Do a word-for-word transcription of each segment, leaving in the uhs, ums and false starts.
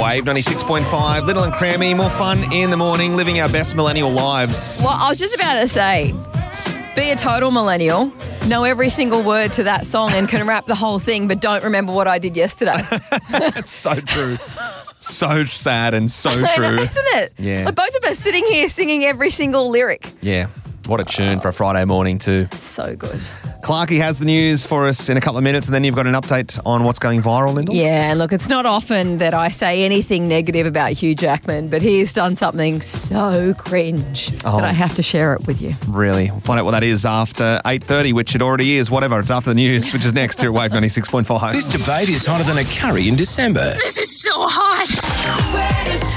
Wave ninety-six point five. Little and Crammy, more fun in the morning, living our best millennial lives. Well, I was just about to say, be a total millennial, know every single word to that song and can rap the whole thing, but don't remember what I did yesterday. That's so true. So sad and so true. Know, isn't it? Yeah. Like both of us sitting here singing every single lyric. Yeah. What a tune for a Friday morning too. So good. Clarkie has the news for us in a couple of minutes, and then you've got an update on what's going viral, Lyndall. Yeah, and look, it's not often that I say anything negative about Hugh Jackman, but he's done something so cringe Oh. that I have to share it with you. Really? We'll find out what that is after eight thirty, which it already is. Whatever, it's after the news, which is next here at Wave ninety-six point five. This debate is hotter than a curry in December. This is so hot.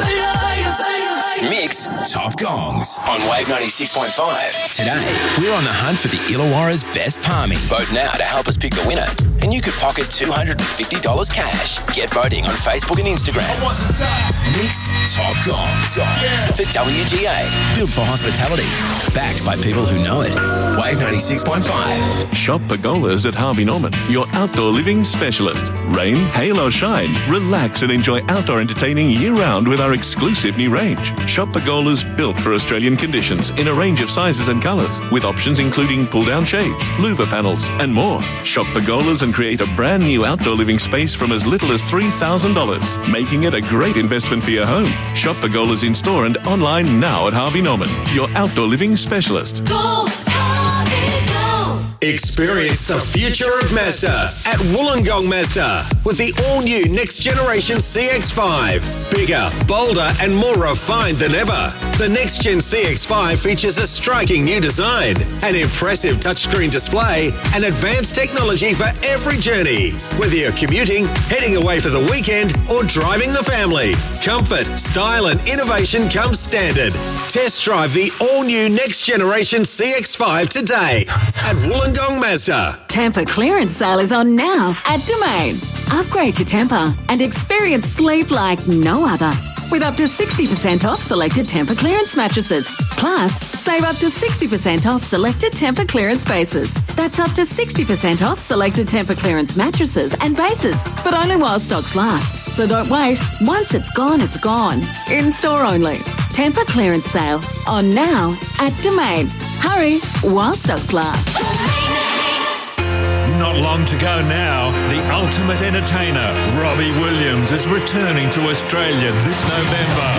Mix Top Gongs on Wave ninety-six point five. Today, we're on the hunt for the Illawarra's best palmy. Vote now to help us pick the winner, and you could pocket two hundred fifty dollars cash. Get voting on Facebook and Instagram. Mix Top Gongs yeah. for W G A. Built for hospitality. Backed by people who know it. Wave ninety-six point five. Shop Pergolas at Harvey Norman, your outdoor living specialist. Rain, hail or shine, relax and enjoy outdoor entertaining year-round with our exclusive new range. Shop Pergolas built for Australian conditions in a range of sizes and colours, with options including pull-down shades, louver panels and more. Shop Pergolas and create a brand new outdoor living space from as little as three thousand dollars, making it a great investment for your home. Shop Pergolas in store and online now at Harvey Norman, your outdoor living specialist. Go, Harvey, go. Experience the future of Mazda at Wollongong Mazda with the all-new next generation C X five. Bigger, bolder and more refined than ever. The next-gen C X five features a striking new design, an impressive touchscreen display and advanced technology for every journey. Whether you're commuting, heading away for the weekend or driving the family, comfort, style and innovation come standard. Test drive the all-new next generation C X five today at Wollongong Mazda. Tampa clearance sale is on now at Domain. Upgrade to Tampa and experience sleep like no other. With up to sixty percent off selected Tampa clearance mattresses. Plus, save up to sixty percent off selected Tampa clearance bases. That's up to sixty percent off selected Tampa clearance mattresses and bases, but only while stocks last. So don't wait. Once it's gone, it's gone. In store only. Tampa clearance sale on now at Domain. Hurry while stocks last. Not long to go now. The ultimate entertainer, Robbie Williams, is returning to Australia this November.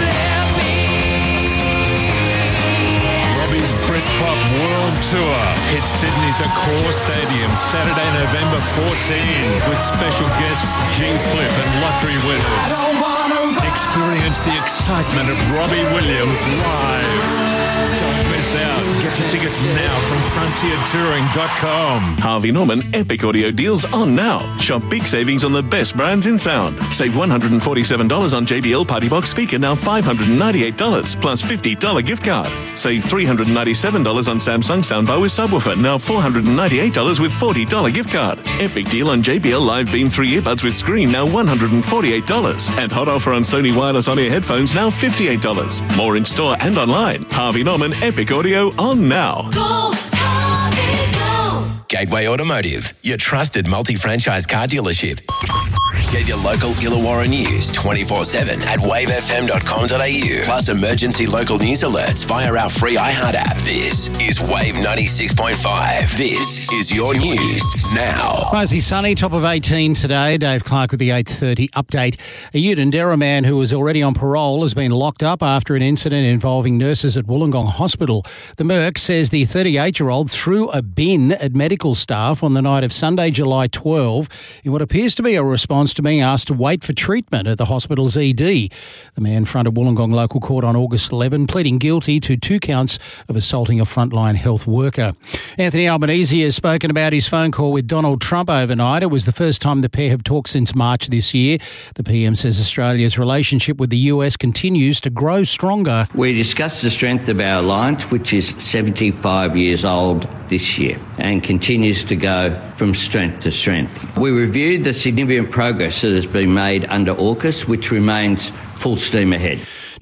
Robbie's Britpop World Tour hits Sydney's Accor Stadium Saturday, November fourteenth, with special guests G-Flip and lottery winners. Experience the excitement of Robbie Williams live. Don't miss out. Get your tickets now from frontier touring dot com. Harvey Norman Epic Audio deals on now. Shop big savings on the best brands in sound. Save one hundred forty-seven dollars on J B L Party Box speaker, now five hundred ninety-eight dollars plus fifty dollars gift card. Save three hundred ninety-seven dollars on Samsung soundbar with subwoofer, now four hundred ninety-eight dollars with forty dollars gift card. Epic deal on J B L Live Beam three earbuds with screen, now one hundred forty-eight dollars. And hot offer on Sony wireless on-ear headphones, now fifty-eight dollars. More in store and online. Harvey Norman Epic Audio on now. Go, Harvey, go. Gateway Automotive, your trusted multi-franchise car dealership. Get your local Illawarra news twenty-four seven at wave f m dot com dot a u. Plus emergency local news alerts via our free iHeart app. This is Wave ninety-six point five. This is your news now. Mostly sunny, top of eighteen today. Dave Clark with the eight thirty update. A Unanderra man who was already on parole has been locked up after an incident involving nurses at Wollongong Hospital. The Merc says the thirty-eight-year-old threw a bin at medical staff on the night of Sunday, July twelfth, in what appears to be a response to being asked to wait for treatment at the hospital's E D. The man fronted Wollongong local court on August eleventh, pleading guilty to two counts of assaulting a frontline health worker. Anthony Albanese has spoken about his phone call with Donald Trump overnight. It was the first time the pair have talked since March this year. The P M says Australia's relationship with the U S continues to grow stronger. We discussed the strength of our alliance, which is seventy-five years old this year and continues to go from strength to strength. We reviewed the significant progress that has been made under AUKUS, which remains full steam ahead.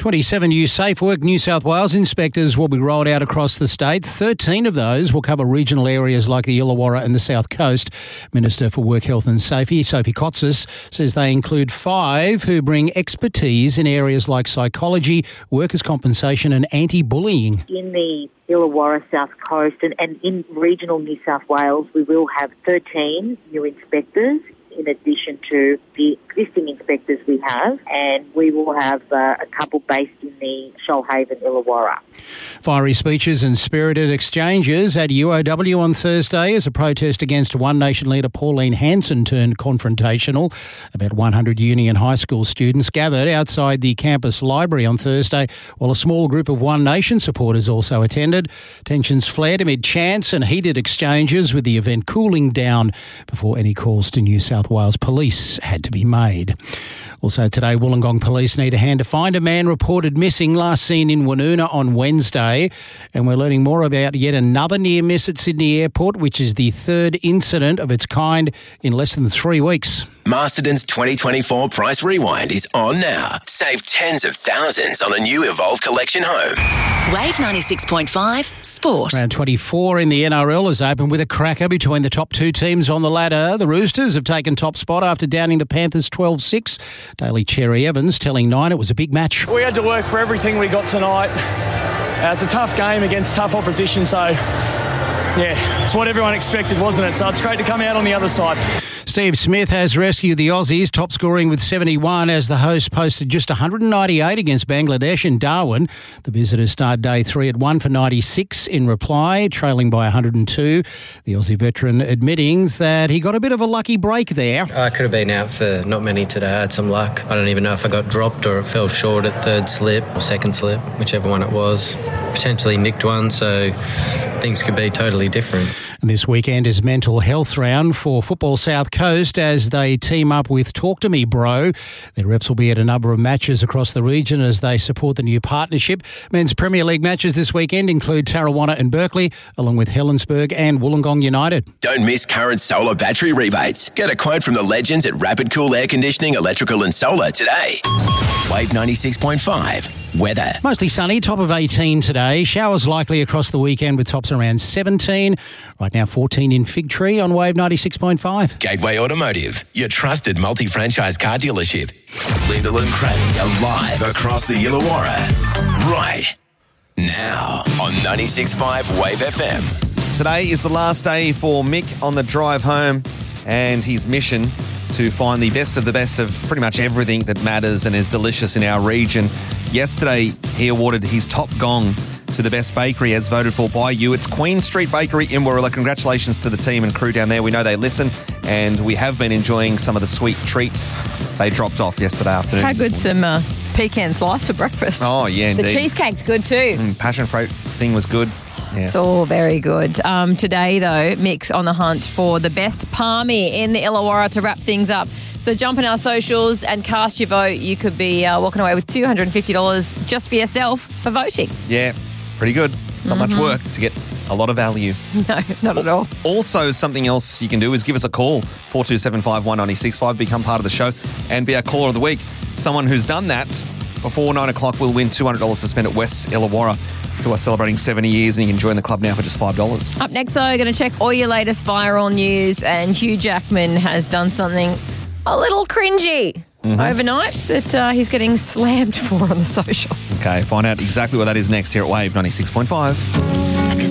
twenty-seven new Safe Work New South Wales inspectors will be rolled out across the state. thirteen of those will cover regional areas like the Illawarra and the South Coast. Minister for Work, Health and Safety, Sophie Kotsis, says they include five who bring expertise in areas like psychology, workers' compensation and anti-bullying. In the Illawarra, South Coast and, and in regional New South Wales, we will have thirteen new inspectors in addition to the existing inspectors we have, and we will have uh, a couple based in the Shoalhaven, Illawarra. Fiery speeches and spirited exchanges at U O W on Thursday as a protest against One Nation leader Pauline Hanson turned confrontational. About one hundred uni and high school students gathered outside the campus library on Thursday, while a small group of One Nation supporters also attended. Tensions flared amid chants and heated exchanges, with the event cooling down before any calls to New South Wales Police had to be made. Also today, Wollongong Police need a hand to find a man reported missing, last seen in Woonona on Wednesday. And we're learning more about yet another near miss at Sydney Airport, which is the third incident of its kind in less than three weeks. Masterton's twenty twenty-four Price Rewind is on now. Save tens of thousands on a new Evolve Collection home. Wave ninety-six point five Sport. Round twenty-four in the N R L is open with a cracker between the top two teams on the ladder. The Roosters have taken top spot after downing the Panthers twelve six. Daily Cherry Evans telling Nine it was a big match. We had to work for everything we got tonight. Uh, it's a tough game against tough opposition, so yeah, it's what everyone expected, wasn't it? So it's great to come out on the other side. Steve Smith has rescued the Aussies, top scoring with seventy-one as the host posted just one hundred ninety-eight against Bangladesh in Darwin. The visitors start day three at one for ninety-six in reply, trailing by one hundred two. The Aussie veteran admitting that he got a bit of a lucky break there. I could have been out for not many today. I had some luck. I don't even know if I got dropped or it fell short at third slip or second slip, whichever one it was. Potentially nicked one, so things could be totally different. And this weekend is mental health round for Football South Coast as they team up with Talk to Me Bro. Their reps will be at a number of matches across the region as they support the new partnership. Men's Premier League matches this weekend include Tarrawanna and Berkeley, along with Helensburgh and Wollongong United. Don't miss current solar battery rebates. Get a quote from the legends at Rapid Cool Air Conditioning, Electrical and Solar today. Wave ninety-six point five. Weather. Mostly sunny, top of eighteen today. Showers likely across the weekend with tops around seventeen. Right now fourteen in Fig Tree on Wave ninety-six point five. Gateway Automotive, your trusted multi-franchise car dealership. Lyndall and Cranny are live across the Illawarra. Right now on ninety-six point five Wave F M. Today is the last day for Mick on the drive home and his mission to find the best of the best of pretty much everything that matters and is delicious in our region. Yesterday, he awarded his top gong to the best bakery as voted for by you. It's Queen Street Bakery in Warilla. Congratulations to the team and crew down there. We know they listen, and we have been enjoying some of the sweet treats they dropped off yesterday afternoon. Had good some uh, pecan slice for breakfast. Oh, yeah, indeed. The cheesecake's good too. Mm, passion fruit thing was good. Yeah. It's all very good. Um, today, though, Mick's on the hunt for the best palmy in the Illawarra to wrap things up. So jump in our socials and cast your vote. You could be uh, walking away with two hundred fifty dollars just for yourself for voting. Yeah, pretty good. It's not Mm-hmm. much work to get a lot of value. No, not at all. Also, something else you can do is give us a call, four two seven five, one nine six five, become part of the show and be our caller of the week. Someone who's done that before nine o'clock will win two hundred dollars to spend at West Illawarra, who are celebrating seventy years, and you can join the club now for just five dollars. Up next, though, going to check all your latest viral news, and Hugh Jackman has done something a little cringy Mm-hmm. overnight that uh, he's getting slammed for on the socials. Okay, find out exactly what that is next here at Wave ninety-six point five.